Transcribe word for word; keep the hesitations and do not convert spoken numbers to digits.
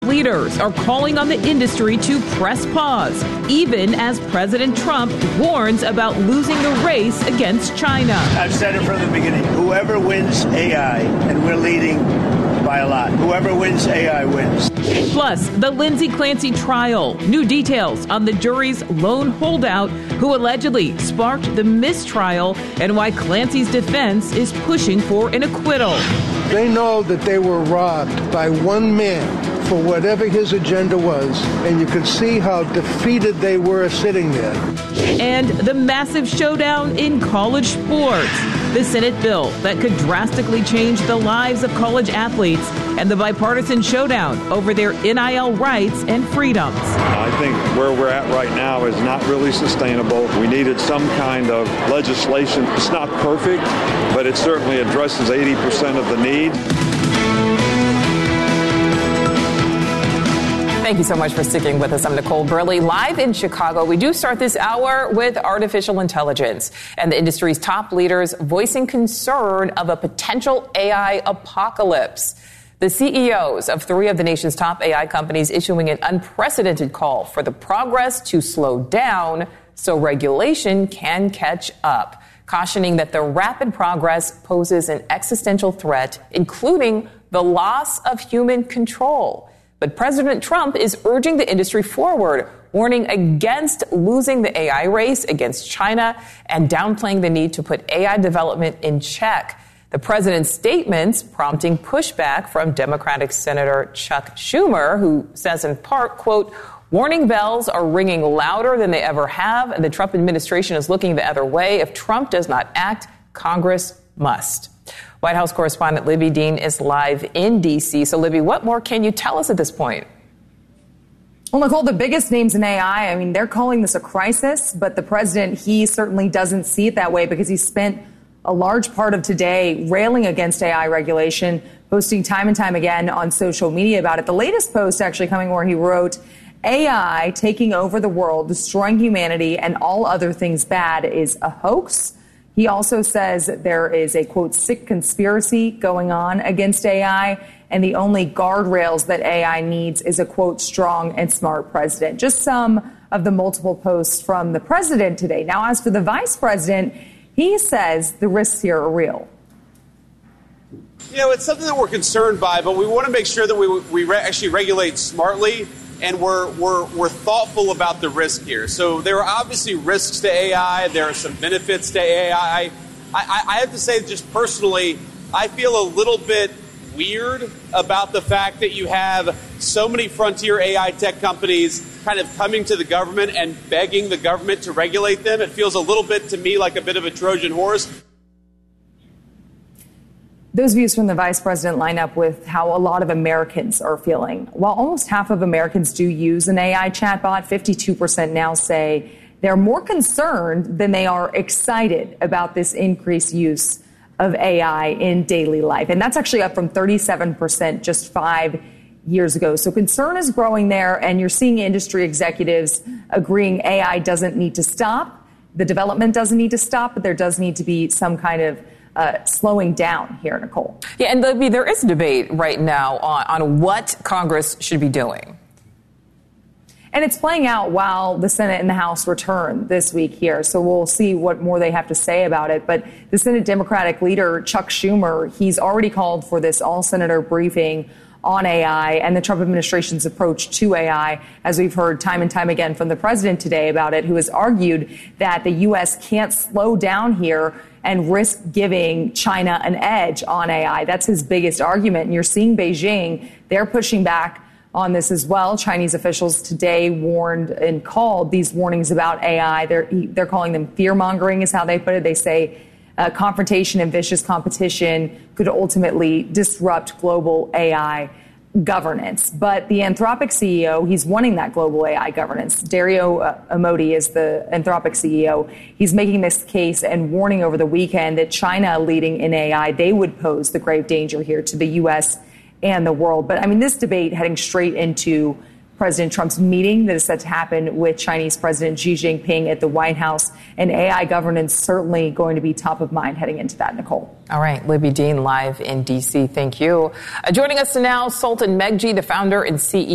leaders are calling on the industry to press pause, even as President Trump warns about losing the race against China. I've said it from the beginning. Whoever wins A I, and we're leading by a lot, whoever wins A I wins. Plus, the Lindsay Clancy trial. New details on the jury's lone holdout who allegedly sparked the mistrial and why Clancy's defense is pushing for an acquittal. They know that they were robbed by one man for whatever his agenda was, and you could see how defeated they were sitting there. And the massive showdown in college sports. The Senate bill that could drastically change the lives of college athletes, and the bipartisan showdown over their N I L rights and freedoms. I think where we're at right now is not really sustainable. We needed some kind of legislation. It's not perfect, but it certainly addresses eighty percent of the need. Thank you so much for sticking with us. I'm Nicole Burley, live in Chicago. We do start this hour with artificial intelligence and the industry's top leaders voicing concern of a potential A I apocalypse. The C E Os of three of the nation's top A I companies issuing an unprecedented call for the progress to slow down so regulation can catch up, cautioning that the rapid progress poses an existential threat, including the loss of human control. But President Trump is urging the industry forward, warning against losing the A I race against China and downplaying the need to put A I development in check. The president's statements prompting pushback from Democratic Senator Chuck Schumer, who says in part, quote, warning bells are ringing louder than they ever have, and the Trump administration is looking the other way. If Trump does not act, Congress must. White House correspondent Libby Dean is live in D C. So, Libby, what more can you tell us at this point? Well, Nicole, the biggest names in A I, I mean, they're calling this a crisis, but the president, he certainly doesn't see it that way because he spent a large part of today railing against A I regulation, posting time and time again on social media about it. The latest post actually coming where he wrote, A I taking over the world, destroying humanity, and all other things bad is a hoax. He also says that there is a, quote, sick conspiracy going on against A I, and the only guardrails that A I needs is a, quote, strong and smart president. Just some of the multiple posts from the president today. Now, as for the vice president, he says the risks here are real. You know, it's something that we're concerned by, but we want to make sure that we, we re- actually regulate smartly. And we're, we're, we're thoughtful about the risk here. So there are obviously risks to A I. There are some benefits to A I. I, I, I have to say, just personally, I feel a little bit weird about the fact that you have so many frontier A I tech companies kind of coming to the government and begging the government to regulate them. It feels a little bit to me like a bit of a Trojan horse. Those views from the vice president line up with how a lot of Americans are feeling. While almost half of Americans do use an A I chatbot, fifty-two percent now say they're more concerned than they are excited about this increased use of A I in daily life. And that's actually up from thirty-seven percent just five years ago. So concern is growing there, and you're seeing industry executives agreeing A I doesn't need to stop. The development doesn't need to stop, but there does need to be some kind of Uh, slowing down here, Nicole. Yeah, and Libby, there is a debate right now on, on what Congress should be doing. And it's playing out while the Senate and the House return this week here. So we'll see what more they have to say about it. But the Senate Democratic leader, Chuck Schumer, he's already called for this all-senator briefing on A I and the Trump administration's approach to A I, as we've heard time and time again from the president today about it, who has argued that the U S can't slow down here and risk giving China an edge on A I. That's his biggest argument. And you're seeing Beijing, they're pushing back on this as well. Chinese officials today warned and called these warnings about A I. They're, they're calling them fear-mongering is how they put it. They say uh, confrontation and vicious competition could ultimately disrupt global A I governance. But the Anthropic C E O, he's wanting that global A I governance. Dario uh, Amodei is the Anthropic C E O. He's making this case and warning over the weekend that China leading in A I, they would pose the grave danger here to the U S and the world. But I mean, this debate heading straight into President Trump's meeting that is set to happen with Chinese President Xi Jinping at the White House, and A I governance certainly going to be top of mind heading into that, Nicole. All right, Libby Dean live in D C. Thank you. Uh, joining us now, Sultan Megji, the founder and C E O